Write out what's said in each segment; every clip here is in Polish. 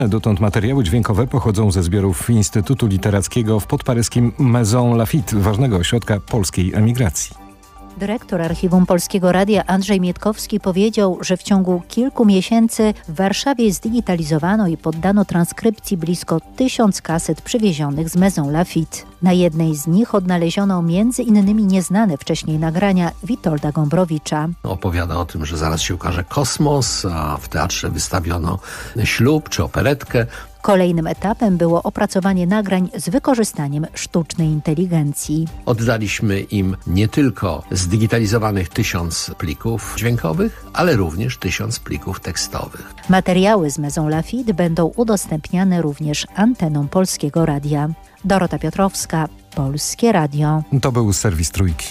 Dotąd materiały dźwiękowe pochodzą ze zbiorów Instytutu Literackiego w podparyskim Maison Lafitte, ważnego ośrodka polskiej emigracji. Dyrektor Archiwum Polskiego Radia Andrzej Mietkowski powiedział, że w ciągu kilku miesięcy w Warszawie zdigitalizowano i poddano transkrypcji blisko 1000 kaset przywiezionych z Maison Lafitte. Na jednej z nich odnaleziono m.in. nieznane wcześniej nagrania Witolda Gombrowicza. Opowiada o tym, że zaraz się ukaże kosmos, a w teatrze wystawiono ślub czy operetkę. Kolejnym etapem było opracowanie nagrań z wykorzystaniem sztucznej inteligencji. Oddaliśmy im nie tylko zdigitalizowanych 1000 plików dźwiękowych, ale również 1000 plików tekstowych. Materiały z Maison Lafitte będą udostępniane również antenom Polskiego Radia. Dorota Piotrowska, Polskie Radio. To był serwis Trójki.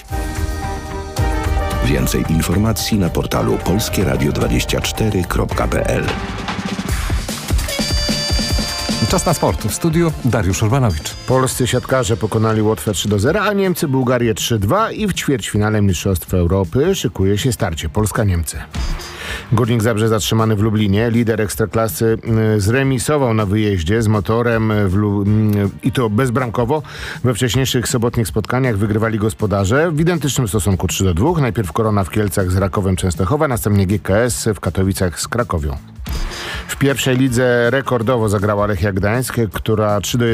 Więcej informacji na portalu polskieradio24.pl. Czas na sport. W studiu Dariusz Urbanowicz. Polscy siatkarze pokonali Łotwę 3-0, a Niemcy Bułgarię 3-2 i w ćwierćfinale Mistrzostw Europy szykuje się starcie Polska-Niemcy. Górnik Zabrze zatrzymany w Lublinie. Lider Ekstraklasy zremisował na wyjeździe z Motorem i to bezbramkowo. We wcześniejszych sobotnich spotkaniach wygrywali gospodarze w identycznym stosunku 3-2. Najpierw Korona w Kielcach z Rakowem Częstochowa, następnie GKS w Katowicach z Krakowią. W pierwszej lidze rekordowo zagrała Lechia Gdańsk, która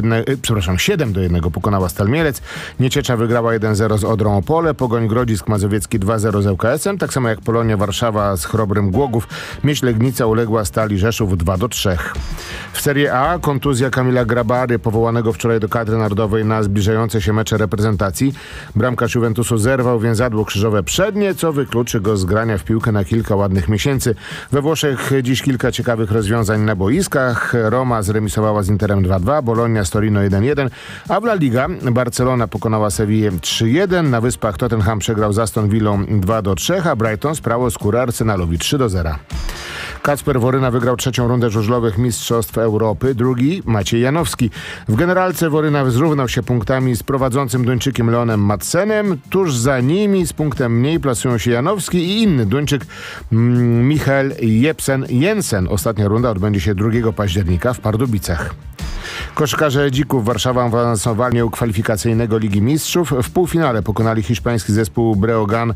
7-1 pokonała Stal Mielec. Nieciecza wygrała 1-0 z Odrą Opole, Pogoń Grodzisk Mazowiecki 2-0 z ŁKS-em, tak samo jak Polonia Warszawa z Chrobrym Głogów. Myśl Legnica uległa Stali Rzeszów 2-3. W Serie A kontuzja Kamila Grabary, powołanego wczoraj do kadry narodowej na zbliżające się mecze reprezentacji. Bramkarz Juventusu zerwał więzadło krzyżowe przednie, co wykluczy go z grania w piłkę na kilka ładnych miesięcy. We Włoszech dziś kilka ciekawych rozwiązań na boiskach. Roma zremisowała z Interem 2-2, Bologna z Torino 1-1, a w La Liga Barcelona pokonała Sevillę 3-1, na Wyspach Tottenham przegrał z Aston Villą 2-3, a Brighton sprało skórę Arsenalowi 3-0. Kacper Woryna wygrał trzecią rundę żużlowych Mistrzostw Europy, drugi Maciej Janowski. W generalce Woryna zrównał się punktami z prowadzącym Duńczykiem Leonem Madsenem. Tuż za nimi z punktem mniej plasują się Janowski i inny Duńczyk Michael Jensen. Ostatnia runda odbędzie się 2 października w Pardubicach. Koszykarze Dzików Warszawa awansowali do kwalifikacyjnego Ligi Mistrzów. W półfinale pokonali hiszpański zespół Breogán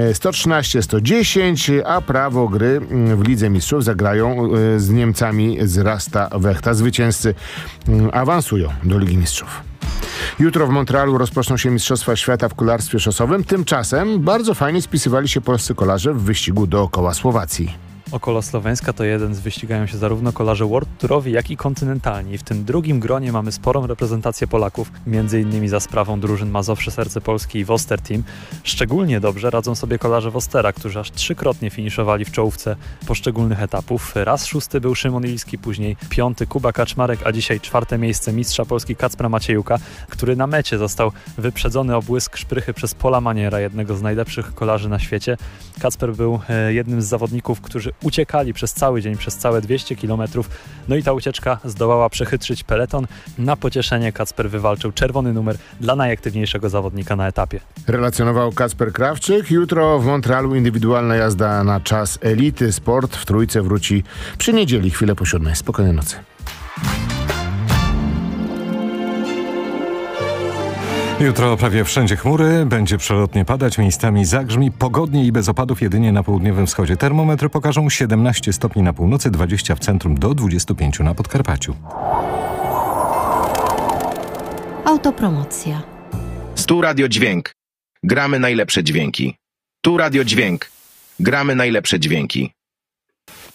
113-110, a prawo gry w Lidze Mistrzów zagrają z Niemcami z Rasta Wechta. Zwycięzcy awansują do Ligi Mistrzów. Jutro w Montrealu rozpoczną się Mistrzostwa Świata w kolarstwie szosowym. Tymczasem bardzo fajnie spisywali się polscy kolarze w wyścigu dookoła Słowacji. Około Słoweńska to jeden z wyścigają się zarówno kolarze World Tourowi, jak i kontynentalni. W tym drugim gronie mamy sporą reprezentację Polaków, m.in. za sprawą drużyn Mazowsze Serce Polski i Woster Team. Szczególnie dobrze radzą sobie kolarze Wostera, którzy aż 3-krotnie finiszowali w czołówce poszczególnych etapów. Raz 6. był Szymon Ilski, później 5. Kuba Kaczmarek, a dzisiaj 4. miejsce mistrza Polski Kacpra Maciejuka, który na mecie został wyprzedzony o błysk szprychy przez Paula Maniera, jednego z najlepszych kolarzy na świecie. Kacper był jednym z zawodników, którzy uciekali przez cały dzień, przez całe 200 km. No i ta ucieczka zdołała przechytrzyć peleton. Na pocieszenie Kacper wywalczył czerwony numer dla najaktywniejszego zawodnika na etapie. Relacjonował Kacper Krawczyk. Jutro w Montrealu indywidualna jazda na czas elity. Sport w Trójce wróci przy niedzieli, chwilę po 7. Spokojnej nocy. Jutro prawie wszędzie chmury, będzie przelotnie padać, miejscami zagrzmi, pogodnie i bez opadów jedynie na południowym wschodzie. Termometry pokażą 17 stopni na północy, 20 w centrum, do 25 na Podkarpaciu. Autopromocja. Tu Radio Dźwięk. Gramy najlepsze dźwięki. Tu Radio Dźwięk. Gramy najlepsze dźwięki.